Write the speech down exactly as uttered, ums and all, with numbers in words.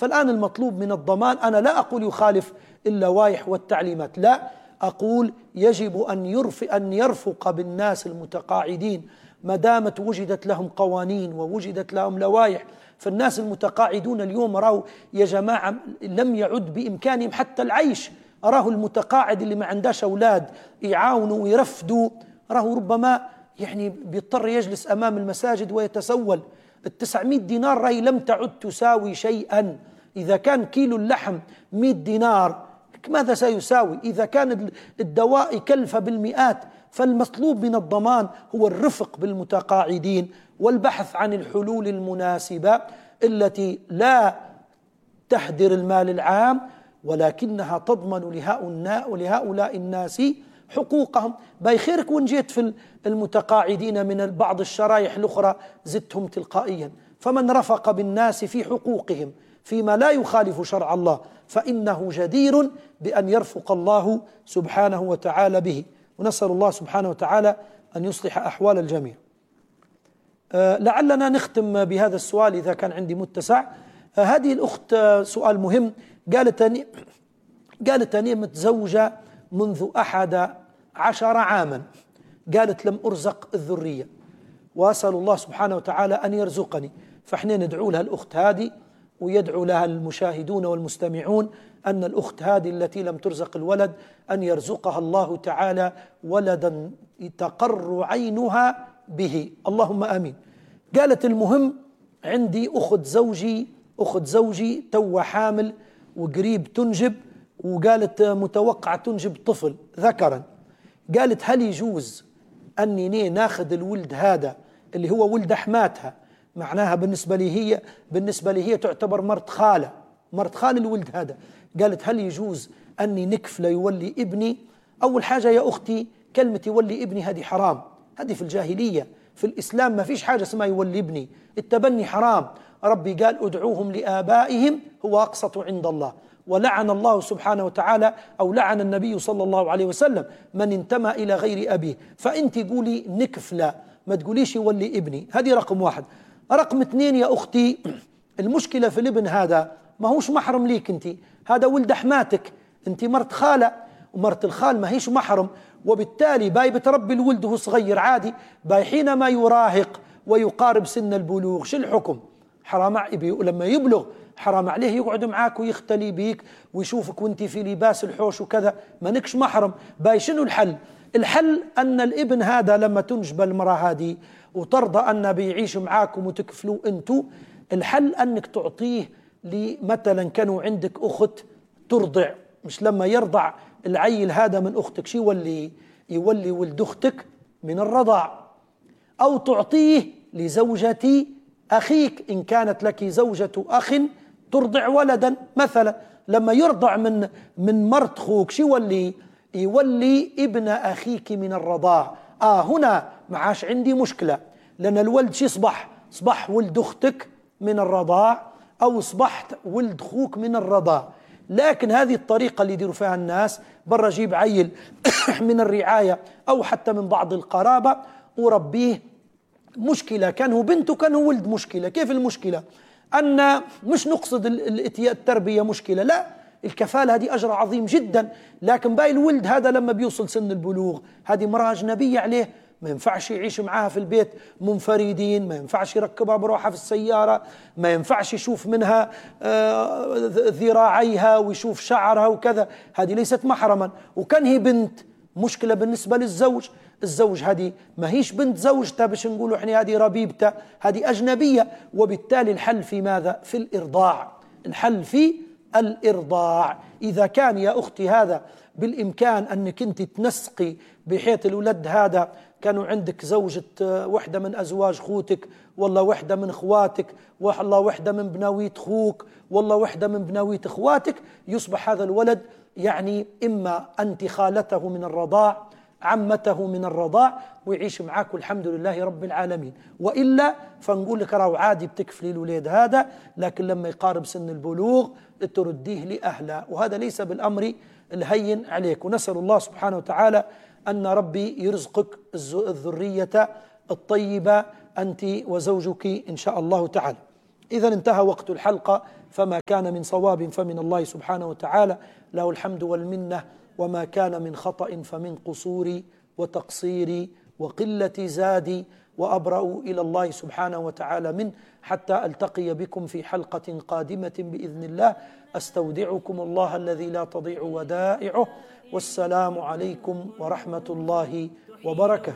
فالآن المطلوب من الضمان، أنا لا أقول يخالف اللوائح والتعليمات، لا، أقول يجب أن يرفق, أن يرفق بالناس المتقاعدين ما دامت وجدت لهم قوانين ووجدت لهم لوائح. فالناس المتقاعدون اليوم رأوا يا جماعة لم يعد بإمكانهم حتى العيش. أراه المتقاعد اللي ما عندهش أولاد يعاونوا ويرفدوا، راه ربما يعني بيضطر يجلس أمام المساجد ويتسول. التسعمائة دينار راهي لم تعد تساوي شيئا. إذا كان كيلو اللحم مئة دينار ماذا سيساوي؟ إذا كان الدواء كلفة بالمئات. فالمطلوب من الضمان هو الرفق بالمتقاعدين والبحث عن الحلول المناسبة التي لا تهدر المال العام، ولكنها تضمن لهؤلاء الناس حقوقهم. باي خيرك وين جيت في المتقاعدين من بعض الشرائح الأخرى زدتهم تلقائيا. فمن رفق بالناس في حقوقهم فيما لا يخالف شرع الله فإنه جدير بأن يرفق الله سبحانه وتعالى به. ونسأل الله سبحانه وتعالى أن يصلح أحوال الجميع. أه لعلنا نختم بهذا السؤال إذا كان عندي متسع. أه هذه الأخت أه سؤال مهم. قالت أني قالت أني متزوجة منذ أحد عشر عاما. قالت لم أرزق الذرية وأسأل الله سبحانه وتعالى أن يرزقني. فإحنا ندعو لها الأخت هذه ويدعو لها المشاهدون والمستمعون أن الأخت هذه التي لم ترزق الولد أن يرزقها الله تعالى ولدا تقر عينها به، اللهم آمين. قالت المهم عندي أخت زوجي أخت زوجي تو حامل وقريب تنجب، وقالت متوقع تنجب طفل ذكرا. قالت هل يجوز أني ناخذ الولد هذا اللي هو ولد حماتها، معناها بالنسبة لي هي بالنسبة لي هي تعتبر مرت خالة مرت خال الولد هذا. قالت هل يجوز أني نكفله يولي ابني؟ أول حاجة يا أختي كلمة يولي ابني هذه حرام، هذه في الجاهلية. في الإسلام ما فيش حاجة اسمها يولي ابني، التبني حرام. ربي قال ادعوهم لآبائهم هو أقسط عند الله، ولعن الله سبحانه وتعالى أو لعن النبي صلى الله عليه وسلم من انتمى إلى غير أبيه. فأنت قولي نكفله، ما تقوليش يولي ابني. هذه رقم واحد. رقم اثنين يا أختي، المشكلة في الابن هذا ما هوش محرم ليك أنت، هذا ولد حماتك، أنت مرت خالة، ومرت الخال ما هيش محرم، وبالتالي باي بتربي الولد وهو صغير عادي. باي حينما يراهق ويقارب سن البلوغ شو الحكم؟ حرام لما يبلغ حرام عليه يقعد معاك ويختلي بيك ويشوفك وانت في لباس الحوش وكذا، ما نكش محرم. باي شنو الحل؟ الحل أن الابن هذا لما تنجب المرأة هذه وترضى أن بيعيش معاكم وتكفلوا أنتو، الحل أنك تعطيه مثلا كانوا عندك أخت ترضع، مش لما يرضع العيل هذا من أختك شي يولي يولي ولد أختك من الرضاع، أو تعطيه لزوجة أخيك إن كانت لك زوجة أخ ترضع ولدا مثلا، لما يرضع من من مرت خوك شي يولي يولي ابن أخيك من الرضاع. آه هنا معاش عندي مشكلة، لأن الولد شي صبح صبح ولد أختك من الرضاع أو صبحت ولد خوك من الرضاع. لكن هذه الطريقة اللي يديروا فيها الناس برا، جيب عيل من الرعاية أو حتى من بعض القرابة وربيه، مشكلة كان هو بنته كان هو ولد مشكلة. كيف المشكلة؟ أن مش نقصد التربية مشكلة، لا، الكفالة هذه أجر عظيم جدا، لكن باقي الولد هذا لما بيوصل سن البلوغ هذه مرأة أجنبية عليه، ما ينفعش يعيش معاها في البيت منفردين، ما ينفعش يركبها بروحها في السيارة، ما ينفعش يشوف منها ذراعيها ويشوف شعرها وكذا، هذه ليست محرما. وكان هي بنت مشكلة بالنسبة للزوج، الزوج هذه ما هيش بنت زوجته باش نقولوا احنا هذه ربيبته، هذه أجنبية. وبالتالي الحل في ماذا؟ في الإرضاع، الحل في الإرضاع. إذا كان يا أختي هذا بالإمكان أنك أنت تنسقي بحيث الولد هذا كانوا عندك زوجة وحدة من أزواج خوتك، والله وحدة من أخواتك، والله وحدة من بناويت خوك، والله وحدة من بناويت أخواتك، يصبح هذا الولد يعني إما أنت خالته من الرضاع عمته من الرضاع ويعيش معاك والحمد لله رب العالمين. وإلا فنقول لك راهو عادي بتكفلي الولاد هذا، لكن لما يقارب سن البلوغ ترديه لأهله، وهذا ليس بالأمر الهين عليك. ونسأل الله سبحانه وتعالى أن ربي يرزقك الذرية الطيبة أنت وزوجك إن شاء الله تعالى. إذا انتهى وقت الحلقة، فما كان من صواب فمن الله سبحانه وتعالى، له الحمد والمنة، وما كان من خطأ فمن قصوري وتقصيري وقلة زادي، وأبرأ إلى الله سبحانه وتعالى منه، حتى ألتقي بكم في حلقة قادمة بإذن الله. أستودعكم الله الذي لا تضيع ودائعه، والسلام عليكم ورحمة الله وبركاته.